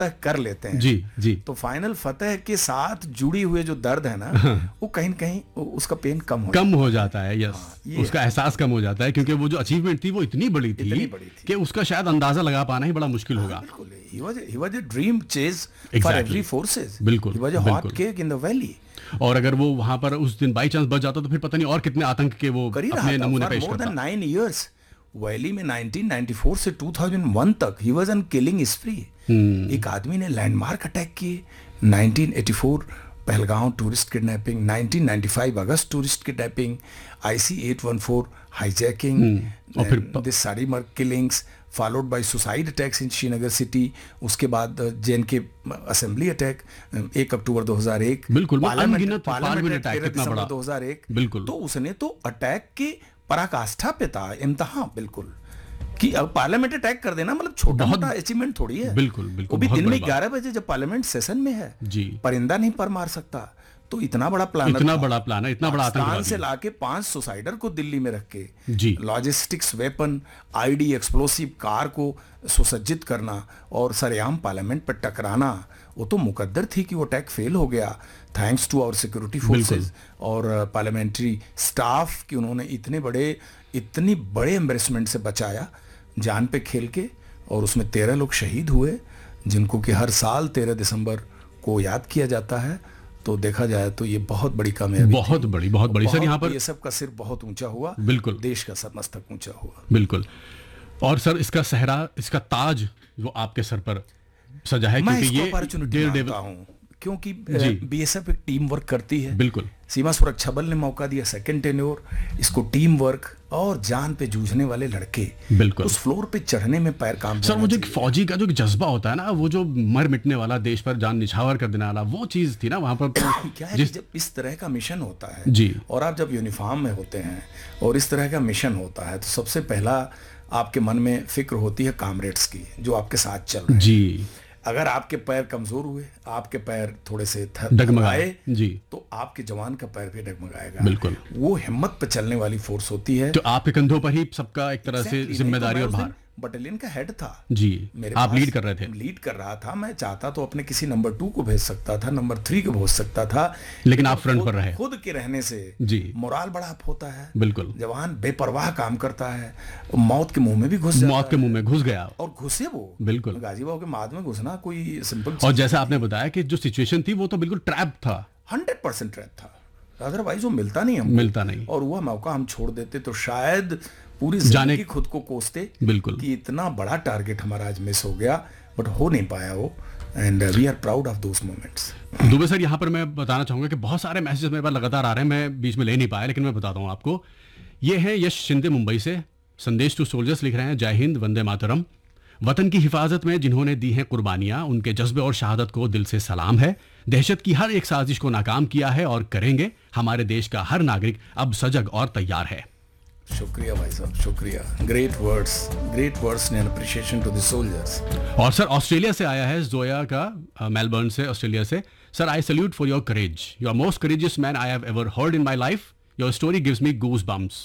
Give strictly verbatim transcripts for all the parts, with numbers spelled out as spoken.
फतह कर लेते हैं जी जी, तो फाइनल फतह के साथ जुड़ी हुए जो दर्द है ना, वो कहीं न कहीं उसका पेन कम हो कम हो जाता है। यस, उसका एहसास कम हो जाता है, क्योंकि वो जो अचीवमेंट थी वो इतनी बड़ी थी, इतनी बड़ी थी कि उसका शायद अंदाजा लगा पाना ही बड़ा मुश्किल होगा। बिल्कुल, he was he was a dream chase for Exactly. every forces. बिल्कुल, he was a hot बिल्कुल। cake in the valley. और अगर वो वहां पर उस दिन बाई चांस बच जाता तो फिर पता नहीं और कितने आतंक के वो कर ही रहा अपने था नमूने for पेश more than करता। nine years. वैली में नाइनटीन नाइंटी फोर से टू थाउजेंड वन तक ही वाज ऑन किलिंग स्प्री। एक आदमी ने लैंडमार्क अटैक किए, nineteen eighty four Pahalgam tourist kidnapping, nineteen ninety five August tourist kidnapping, IC eight one four hijacking, और फिर this सारीमर्ग killings followed by suicide attacks in Srinagar city. उसके बाद JN के assembly attack एक अक्टूबर दो हज़ार एक, बिल्कुल, पार्लियामेंट अनगिनत पार्लियामेंट अटैक तेरह कितना दिसंबर बड़ा, दो हज़ार एक। बिल्कुल। तो उसने तो अटैक के पराकाष्ठा पे था, इम्तहान बिल्कुल, कि अब पार्लियामेंट अटैक कर देना मतलब छोटा मोटा अचीवमेंट थोड़ी है। बिल्कुल बिल्कुल, वो भी बहुत दिन में बड़ी बात। ग्यारह बजे जब पार्लियामेंट सेशन में है, जी, परिंदा नहीं पर मार सकता। तो इतना बड़ा प्लान, इतना बड़ा प्लान है, इतना बड़ा पाकिस्तान आतंकवादी से लाके पांच सुसाइडर को दिल्ली में रख के जी, logistics weapon, ID, explosive car को सुसज्जित करना और सरेआम पार्लियामेंट पर टकराना, वो तो मुकद्दर थी कि वो अटैक फेल हो गया, thanks to our security forces और पार्लियामेंट्री स्टाफ कि उन्होंने इतने बड़े इतनी बड़े एम्बेरसमेंट से बचाया, जान पे खेल के। और उसमें तेरह लोग शहीद हुए, जिनको कि हर साल तेरह दिसंबर को याद किया जाता है। तो देखा जाए तो ये बहुत बड़ी कामयाबी, बहुत बड़ी, बहुत बड़ी सर। यहाँ पर ये सब का सिर बहुत ऊंचा हुआ, बिल्कुल, देश का सर मस्तक ऊंचा हुआ, बिल्कुल। और सर इसका सहरा, इसका ताज वो आपके सर पर सजा है, मैं क्योंकि इसको ये अपॉर्चुनिटी मानता हूं, क्योंकि बीएसएफ एक टीम वर्क करती है। बिल्कुल, सीमा सुरक्षा बल ने मौका दिया, सेकंड टेन्योर, इसको टीम वर्क और जान पे जूझने वाले लड़के, बिल्कुल, उस फ्लोर पे चढ़ने में पैर काम सर वो जो फौजी का जो जज्बा होता है ना, वो जो मर मिटने वाला, देश पर जान निछावर कर देने वाला, वो चीज थी ना वहां पर। क्या है जिस... कि जब इस तरह का मिशन होता है जी, और आप जब यूनिफॉर्म में होते हैं और इस तरह का मिशन होता है, तो सबसे पहला आपके मन में फिक्र होती है कामरेड्स की, जो आपके साथ चल रहे हैं। जी, अगर आपके पैर कमजोर हुए, आपके पैर थोड़े से डगमगाए जी, तो आपके जवान का पैर भी डगमगाएगा। बिल्कुल, वो हिम्मत पे चलने वाली फोर्स होती है। तो आपके कंधों पर ही सबका एक तरह से जिम्मेदारी और भार। बटालियन का हेड था जी, मेरे आप लीड कर रहे थे। लीड कर रहा था। मैं चाहता तो अपने किसी नंबर टू को भेज सकता था, नंबर थ्री को भेज सकता था, लेकिन आप फ्रंट पर रहे। खुद के रहने से जी, मोराल बड़ा अप होता है। बिल्कुल, जवान बेपरवाह काम करता है, मौत के मुंह में भी घुस जाता मौत के मुंह में घुस गया, और घुसे वो। बिल्कुल, गाजीबाव के माद में घुसना कोई सिंपल। और जैसा आपने बताया कि जो सिचुएशन थी वो तो बिल्कुल ट्रैप था, हंड्रेड परसेंट ट्रैप था, अदरवाइज वो मिलता नहीं हमको, मिलता नहीं। और वह मौका हम छोड़ देते तो शायद पूरी जिंदगी खुद को कोसते, बिल्कुल, कि इतना बड़ा टारगेट हमारा आज मिस हो गया, बट हो नहीं पाया वो, and we are proud of those moments. Dubey sir, यहाँ पर मैं बताना चाहूंगा कि बहुत सारे मैसेजेस मेरे पास लगातार आ रहे हैं, मैं बीच में ले नहीं पाया, लेकिन मैं बताता हूँ आपको। ये है यश शिंदे मुंबई से, संदेश टू सोल्जर्स लिख रहे हैं, जय हिंद, वंदे मातरम। वतन की हिफाजत में जिन्होंने दी हैं कुर्बानियां, उनके जज्बे और शहादत को दिल से सलाम है। दहशत की हर एक साजिश को नाकाम किया है और करेंगे। हमारे देश का हर नागरिक अब सजग और तैयार है। शुक्रिया भाई साहब, शुक्रिया। Great words, great words and appreciation to the soldiers. और सर ऑस्ट्रेलिया से आया है जोया का, मेलबर्न से, ऑस्ट्रेलिया से। Sir, I salute for your courage, you are most courageous man I have ever heard in my life, your story gives me goose bumps.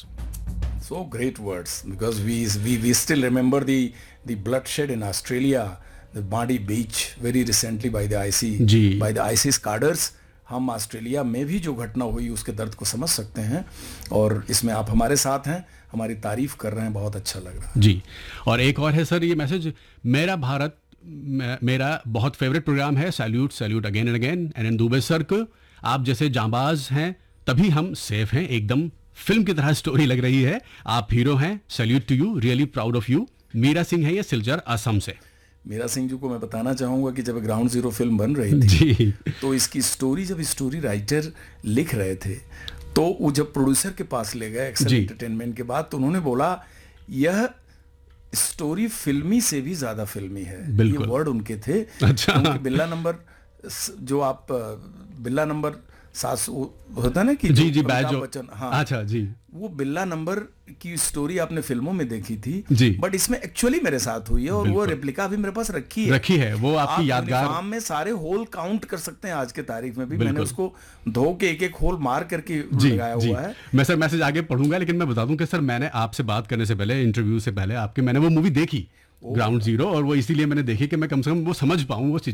So great words, because we we we still remember the the bloodshed in Australia, the Bondi Beach, very recently by the I C by the ISIS cadres. हम Australia में भी जो घटना हुई उसके दर्द को समझ सकते हैं, और इसमें आप हमारे साथ हैं, हमारी तारीफ कर रहे हैं, बहुत अच्छा लग रहा है जी। और एक और है सर ये मैसेज, मेरा भारत मेरा बहुत फेवरेट प्रोग्राम है, salute salute again and again, and in Dubey sir को आप जैसे जांबाज हैं तभी हम सेफ हैं, एकदम फिल्म की तरह स्टोरी लग रही है, आप हीरो हैं, salute to you, really proud of you. Meera Singh है ये सिलचर असम से। मीरा सिंह जी को मैं बताना चाहूँगा कि जब ग्राउंड जीरो फिल्म बन रही थी जी, तो इसकी स्टोरी जब स्टोरी राइटर लिख रहे थे तो वो जब प्रोड्यूसर के पास ले गए एक्सेल एंटरटेनमेंट के बाद, तो उन्होंने बोला यह स्टोरी फिल्मी से भी ज्यादा फिल्मी है, ये वर्ड उनके थे। अच्छा। बिल्ला नंबर जो आप बिल्ला नंबर सात होता है ना कि जी जी बैज बच्चन, हाँ, अच्छा जी, वो बिल्ला नंबर की स्टोरी आपने फिल्मों में देखी थी जी, बट इसमें एक्चुअली मेरे साथ हुई है, और वो रेप्लिका अभी मेरे पास रखी है रखी है वो आपकी यादगार। आप में सारे होल काउंट कर सकते हैं आज के तारीख में भी, मैंने उसको धो के एक एक होल मार करके लगाया हुआ है। मैं सर मैसेज आगे पढ़ूंगा, लेकिन मैं बता दूं कि सर मैंने आपसे बात करने से पहले, इंटरव्यू से पहले आपके, मैंने वो मूवी देखी, ग्राउंड जीरो, और वो इसीलिए मैंने देखी कि मैं कम से कम वो समझ पाऊँ वो